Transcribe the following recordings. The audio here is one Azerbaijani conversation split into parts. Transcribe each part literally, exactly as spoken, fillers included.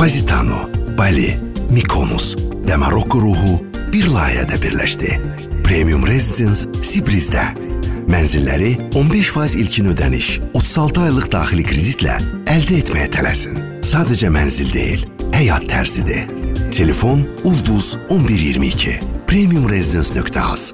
Positano, Bali, Mykonos və Marokko ruhu bir layihədə birləşdi. Premium Residence Sibrizdə. Mənzilləri on beş faiz ilkin ödəniş, otuz altı aylıq daxili kreditlə əldə etməyə tələsin. Sadəcə mənzil deyil, həyat tərzidir. Telefon Ulduz on bir iyirmi iki. premium residence nöqtə az.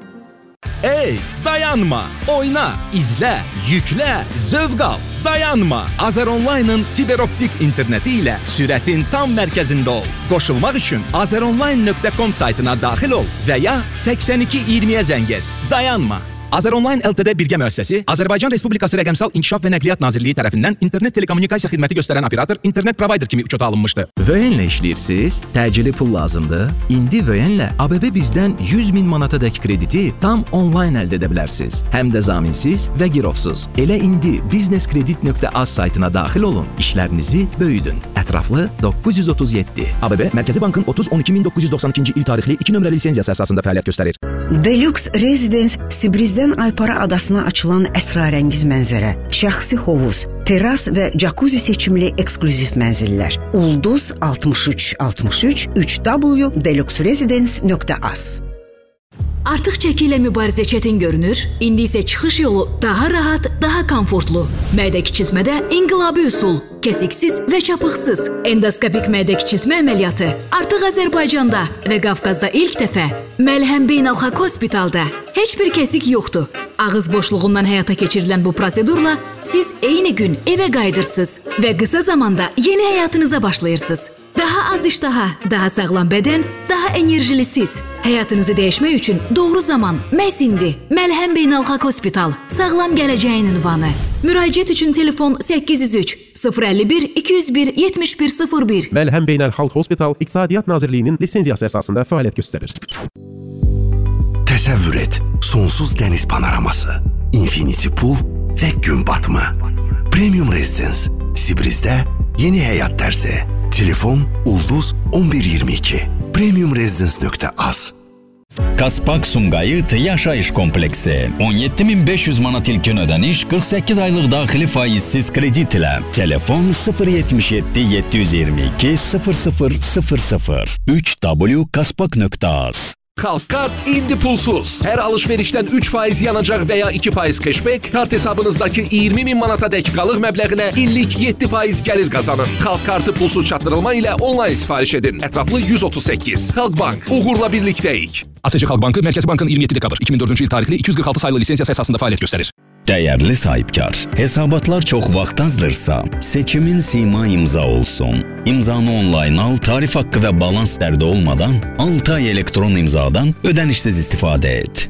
Ey, dayanma, oyna, izlə, yüklə, zövq al. Dayanma. Azeronline'ın fiberoptik interneti ilə sürətin tam mərkəzində ol. Qoşulmaq üçün azeronline nöqtə com saytına daxil ol və ya səksən iki iyirmiyə zəng et. Dayanma. Azeronline L T D birgə müəssisəsi Azərbaycan Respublikası Rəqəmsal İnkişaf və Nəqliyyat Nazirliyi tərəfindən internet telekommunikasiya xidməti göstərən operator internet provider kimi üçota alınmışdı. Vöyenlə işləyirsiniz? Təcili pul lazımdır? İndi Vöyenlə A B B bizdən yüz min manatadək krediti tam onlayn əldə edə bilərsiniz. Həm də zaminsiz və girovsuz. Elə indi businesskredit nöqtə az saytına daxil olun, işlərinizi böyüdün. Ətraflı doqquz yüz otuz yeddi. A B B Mərkəzi Bankın otuz on iki min doqquz yüz doxsan ikinci il tarixli iki nömrəli lisenziyası əsasında fəaliyyət göstərir. Deluxe Residence Sibrizdən Aypara adasına açılan əsrarəngiz mənzərə, şəxsi hovuz, teras və jacuzzi seçimli eksklüziv mənzillər. Ulduz altmış üç altmış üç üç w deluxe residence nöqtə az. Artıq çəki ilə mübarizə çətin görünür, indi isə çıxış yolu daha rahat, daha komfortlu. Mədə kiçiltmədə inqilabi üsul, kəsiksiz və çapıqsız endoskopik mədə kiçiltmə əməliyyatı artıq Azərbaycanda və Qafqazda ilk dəfə Məlhəm Beynəlxalq Hospitalda. Heç bir kəsik yoxdur. Ağız boşluğundan həyata keçirilən bu prosedurla siz eyni gün evə qayıdırsınız və qısa zamanda yeni həyatınıza başlayırsınız. Daha az iştaha, daha sağlam bədən, daha enerjili siz. Həyatınızı dəyişmək üçün doğru zaman məhz indi. Məlhəm Beynəlxalq Hospital, sağlam gələcəyin ünvanı. Müraciət üçün telefon səkkiz yüz üç sıfır əlli bir iki yüz bir yetmiş bir sıfır bir. Məlhəm Beynəlxalq Hospital İqtisadiyyat Nazirliyinin lisenziyası əsasında fəaliyyət göstərir. Təsəvvür et, sonsuz dəniz panoraması, infinity pool və gün batımı. Premium Residence, Sibrizdə yeni həyat tərzi. Telefon Ulduz on bir iyirmi iki. premium residence nöqtə az. Kaspak Sumqayıt yaşayış kompleksi. on yeddi min beş yüz manat ilkin ödəniş, qırx səkkiz aylıq daxili faizsiz kredit ilə. Telefon sıfır yetmiş yeddi yeddi yüz iyirmi iki sıfır sıfır sıfır sıfır. üç w kaspak nöqtə az. Xalq kart indi pulsuz. Hər alış-verişdən üç faiz yanacaq və ya iki faiz cashback, kart hesabınızdakı iyirmi min manata dək qalıq məbləğinə illik yeddi faiz gəlir qazanın. Xalq kartı pulsuz çatdırılma ilə onlayn sifariş edin. Ətraflı yüz otuz səkkiz. Xalq Bank, uğurla birlikdəyik. A S C Xalq Bankı Mərkəzi Bankın iyirmi yeddi dekabr iki min dördüncü il tarixli iki yüz qırx altı sayılı lisenziyası əsasında fəaliyyət göstərir. Dəyərli sahibkar, hesabatlar çox vaxt azdırsa, seçimin sima imza olsun. İmzanı onlayn al, tarif haqqı və balans dərdi olmadan altı ay elektron imzadan ödənişsiz istifadə et.